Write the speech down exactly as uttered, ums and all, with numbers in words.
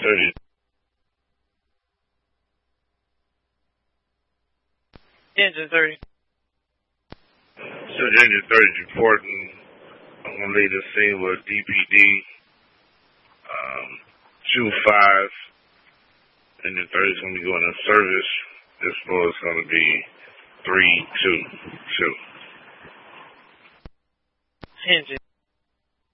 thirty. Engine thirty. So Engine thirty is reporting. I'm going to leave the scene with D P D. Um, two five. Engine thirty is going to be going in service. This floor is going to be three two two. Engine.